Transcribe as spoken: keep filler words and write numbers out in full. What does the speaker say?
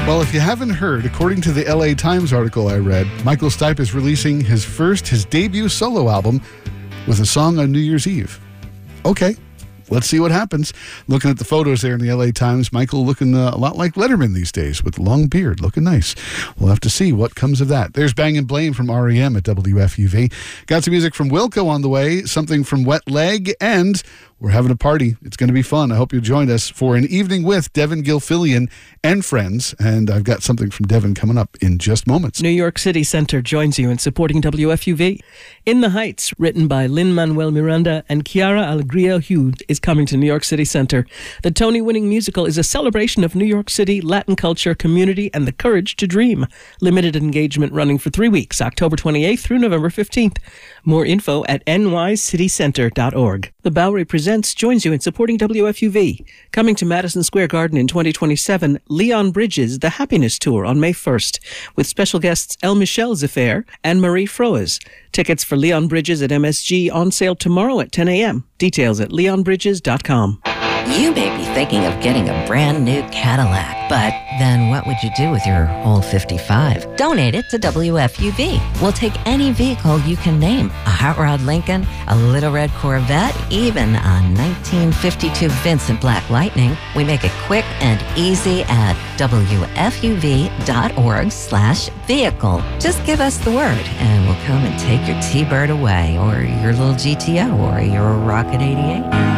Well, if you haven't heard, according to the L A Times article I read, Michael Stipe is releasing his first, his debut solo album with a song on New Year's Eve. Okay, let's see what happens. Looking at the photos there in the L A Times, Michael looking uh, a lot like Letterman these days with long beard, looking nice. We'll have to see what comes of that. There's Bang and Blame from R E M at W F U V. Got some music from Wilco on the way, something from Wet Leg, and we're having a party. It's going to be fun. I hope you'll join us for an evening with Devin Gilfillian and friends. And I've got something from Devin coming up in just moments. New York City Center joins you in supporting W F U V. In the Heights, written by Lin-Manuel Miranda and Chiara Alegria Hughes, is coming to New York City Center. The Tony-winning musical is a celebration of New York City, Latin culture, community, and the courage to dream. Limited engagement running for three weeks, October twenty-eighth through November fifteenth. More info at n y city center dot org. The Bowery Presents joins you in supporting W F U V. Coming to Madison Square Garden in twenty twenty-seven, Leon Bridges' The Happiness Tour on May first, with special guests El Michel Zaffair and Marie Froes. Tickets for Leon Bridges at M S G on sale tomorrow at ten a.m. Details at leon bridges dot com. You may be thinking of getting a brand new Cadillac, but then what would you do with your old fifty-five? Donate it to W F U V. We'll take any vehicle you can name. A hot rod Lincoln, a little red Corvette, even a nineteen fifty-two Vincent Black Lightning. We make it quick and easy at W F U V dot org slash vehicle. Just give us the word and we'll come and take your T-Bird away, or your little G T O, or your Rocket eighty-eight.